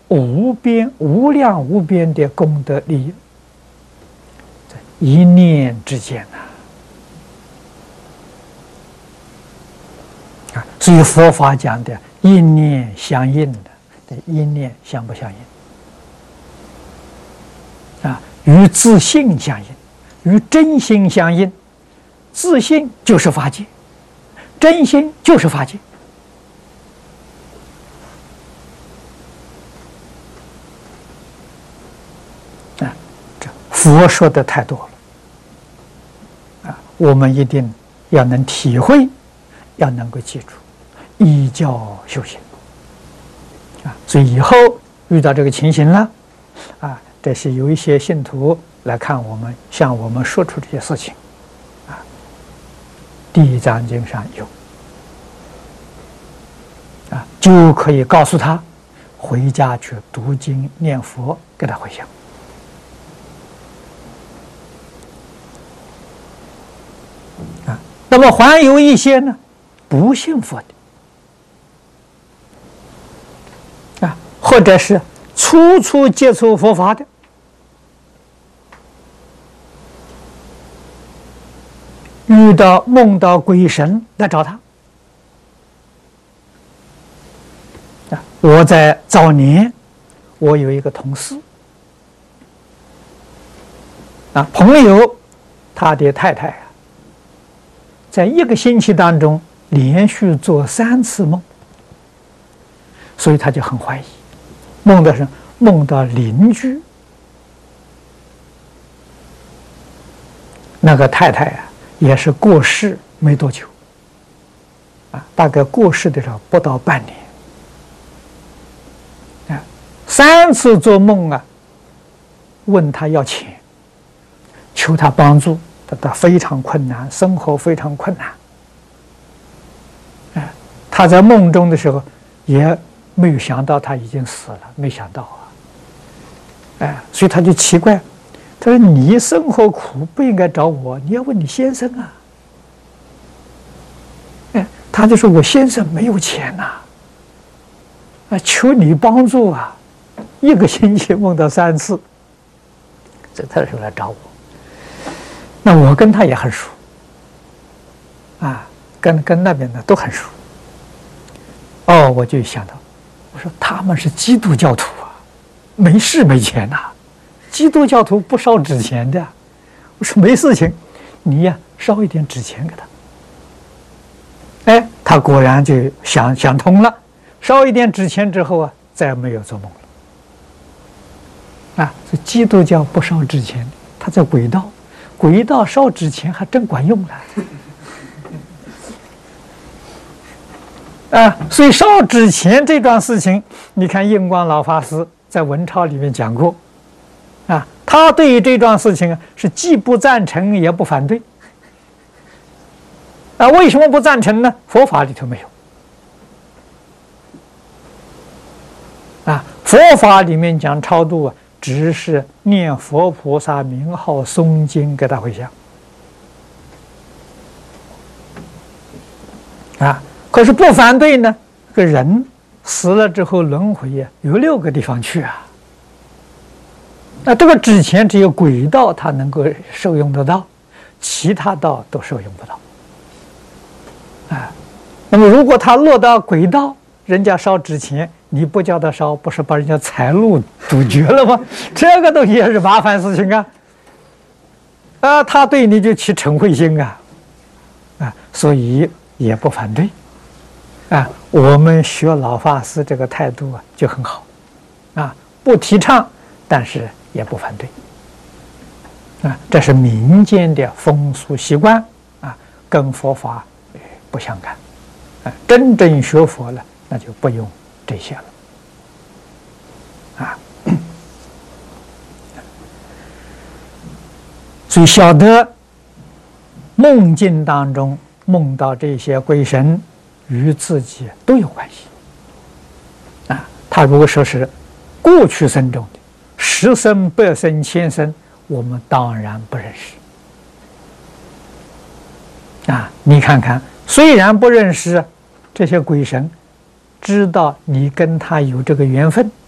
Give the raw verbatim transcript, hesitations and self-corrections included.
无边无量无边的功德利益，在一念之间呐、啊！所以佛法讲的一念相应的，这一念相不相应？啊，与自性相应，与真心相应。自性就是法界，真心就是法界。啊，这佛说的太多了，啊，我们一定要能体会，要能够记住，依教修行。啊，所以以后遇到这个情形了，啊，这是有一些信徒来看我们，向我们说出这些事情。《地藏经》上有啊，就可以告诉他回家去读经念佛，给他回向啊。那么还有一些呢，不信佛的啊，或者是初初接触佛法的。遇到梦到鬼神来找他啊！我在早年，我有一个同事啊，朋友，他的太太啊，在一个星期当中连续做三次梦，所以他就很怀疑，梦的是梦到邻居那个太太啊。也是过世没多久，啊，大概过世的时候不到半年，啊，三次做梦啊，问他要钱，求他帮助，他他非常困难，生活非常困难，啊，他在梦中的时候也没有想到他已经死了，没想到啊，哎，所以他就奇怪。他说：“你生活苦，不应该找我，你要问你先生啊。”哎，他就说：“我先生没有钱呐、啊，啊，求你帮助啊！一个星期梦到三次，这他就来找我。那我跟他也很熟，啊，跟跟那边的都很熟。哦，我就想到，我说他们是基督教徒啊，没事没钱呐、啊。”基督教徒不烧纸钱的，我说没事情，你呀烧一点纸钱给他。哎，他果然就想想通了，烧一点纸钱之后啊，再也没有做梦了。啊，这基督教不烧纸钱，他在鬼道，鬼道烧纸钱还真管用了。啊，所以烧纸钱这桩事情，你看印光老法师在文钞里面讲过。啊，他对于这桩事情啊，是既不赞成也不反对。啊，为什么不赞成呢？佛法里头没有。啊，佛法里面讲超度啊，只是念佛菩萨名号、诵经给他回向。啊，可是不反对呢，这个人死了之后轮回呀、啊，有六个地方去啊。那这个纸钱只有鬼道它能够受用得到，其他道都受用不到。啊，那么如果他落到鬼道，人家烧纸钱，你不叫他烧，不是把人家财路阻绝了吗？这个东西也是麻烦事情啊。啊，他对你就起嗔恚心啊，啊，所以也不反对。啊，我们学老法师这个态度啊就很好，啊，不提倡，但是也不反对。啊，这是民间的风俗习惯啊，跟佛法不相干。啊，真正学佛了，那就不用这些了。啊，所以晓得梦境当中梦到这些鬼神与自己都有关系。啊，他如果说是过去生中的十生、百生、千生，我们当然不认识。啊，你看看，虽然不认识这些鬼神，知道你跟他有这个缘分，